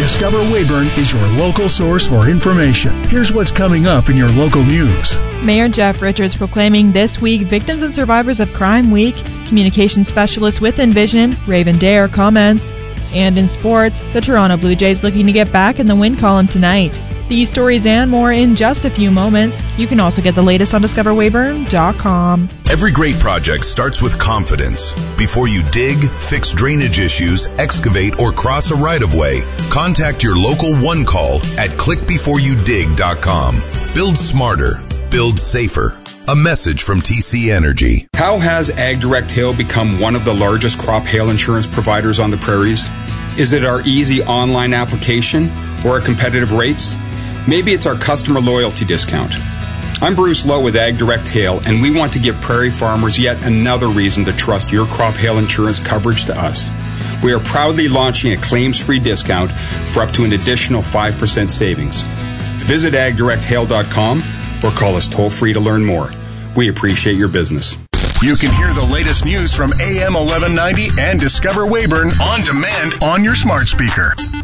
Discover Weyburn is your local source for information. Here's what's coming up in your local news. Mayor Jeff Richards proclaiming this week Victims and Survivors of Crime Week. Communication specialist with Envision, Raven Dare, comments. And in sports, the Toronto Blue Jays looking to get back in the win column tonight. These stories and more in just a few moments. You can also get the latest on DiscoverWeyburn.com. Every great project starts with confidence. Before you dig, fix drainage issues, excavate, or cross a right-of-way, contact your local One Call at clickbeforeyoudig.com. Build smarter. Build safer. A message from TC Energy. How has AgDirect Hail become one of the largest crop hail insurance providers on the prairies? Is it our easy online application or our competitive rates? Maybe it's our customer loyalty discount. I'm Bruce Lowe with AgDirect Hail, and we want to give prairie farmers yet another reason to trust your crop hail insurance coverage to us. We are proudly launching a claims-free discount for up to an additional 5% savings. Visit agdirecthail.com or call us toll-free to learn more. We appreciate your business. You can hear the latest news from AM 1190 and Discover Weyburn on demand on your smart speaker.